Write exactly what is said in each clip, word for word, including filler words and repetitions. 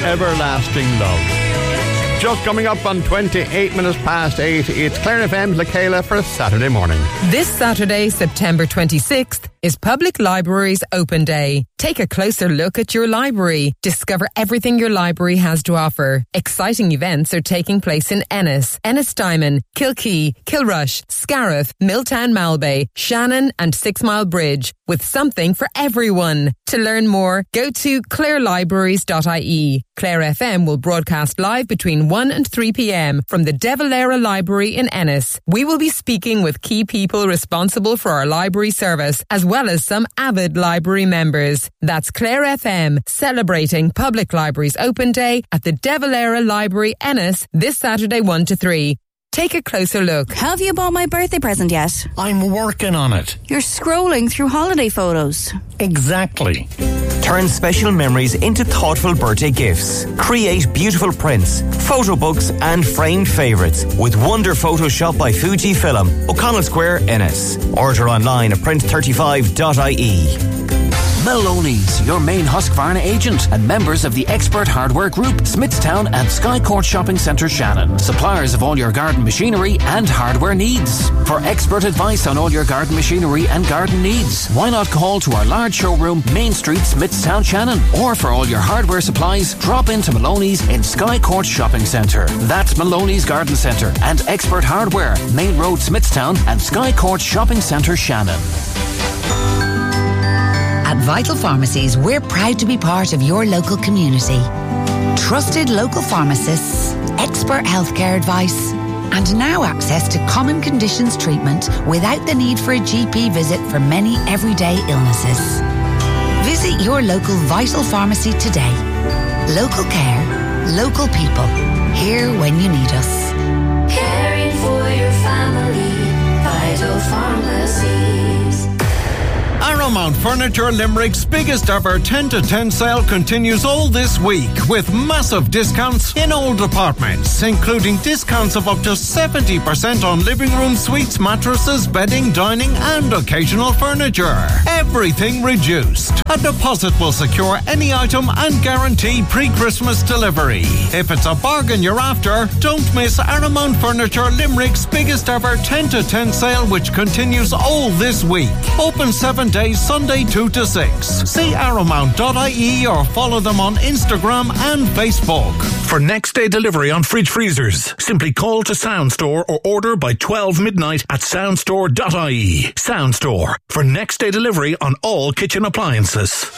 Everlasting Love. Just coming up on twenty-eight minutes past eight, it's Clare F M's LaKayla for a Saturday morning. This Saturday, September twenty-sixth, is Public Libraries Open Day. Take a closer look at your library. Discover everything your library has to offer. Exciting events are taking place in Ennis, Ennistimon, Kilkee, Kilrush, Scariff, Milltown Malbay, Shannon and Six Mile Bridge, with something for everyone. To learn more, go to clare libraries dot I E. Clare F M will broadcast live between one and three p.m. from the De Valera Library in Ennis. We will be speaking with key people responsible for our library service, as well as some avid library members. That's Clare F M, celebrating Public Libraries Open Day at the De Valera Library, Ennis, this Saturday one to three. Take a closer look. Have you bought my birthday present yet? I'm working on it. You're scrolling through holiday photos. Exactly. Turn special memories into thoughtful birthday gifts. Create beautiful prints, photo books and framed favourites with Wonder Photoshop by Fujifilm, O'Connell Square, Ennis. Order online at print thirty-five dot I E. Maloney's, your main Husqvarna agent and members of the Expert Hardware Group, Smithstown and Skycourt Shopping Centre, Shannon. Suppliers of all your garden machinery and hardware needs. For expert advice on all your garden machinery and garden needs, why not call to our large showroom, Main Street, Smithstown, Shannon? Or for all your hardware supplies, drop into Maloney's in Skycourt Shopping Centre. That's Maloney's Garden Centre and Expert Hardware, Main Road, Smithstown and Skycourt Shopping Centre, Shannon. At Vital Pharmacies, we're proud to be part of your local community. Trusted local pharmacists, expert healthcare advice, and now access to common conditions treatment without the need for a G P visit for many everyday illnesses. Visit your local Vital Pharmacy today. Local care, local people, here when you need us. Caring for your family, Vital Pharmacies. Arrowmount Furniture Limerick's biggest ever ten to ten sale continues all this week with massive discounts in all departments, including discounts of up to seventy percent on living room suites, mattresses, bedding, dining and occasional furniture. Everything reduced. A deposit will secure any item and guarantee pre-Christmas delivery. If it's a bargain you're after, don't miss Arrowmount Furniture Limerick's biggest ever ten to ten sale, which continues all this week. Open seven days, Sunday two to six. See arrowmount dot I E or follow them on Instagram and Facebook. For next day delivery on fridge freezers, simply call to Soundstore or order by twelve midnight at soundstore dot I E. Soundstore, for next day delivery on all kitchen appliances.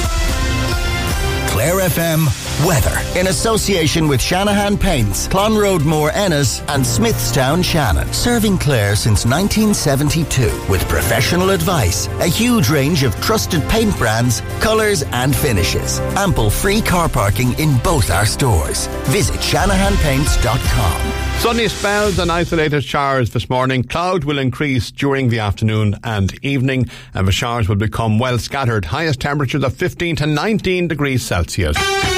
Clare F M weather in association with Shanahan Paints, Clonroadmore Ennis and Smithstown Shannon. Serving Clare since nineteen seventy-two with professional advice, a huge range of trusted paint brands, colours and finishes. Ample free car parking in both our stores. Visit shanahan paints dot com. Sunny spells and isolated showers this morning. Cloud will increase during the afternoon and evening, and the showers will become well scattered. Highest temperatures of fifteen to nineteen degrees Celsius.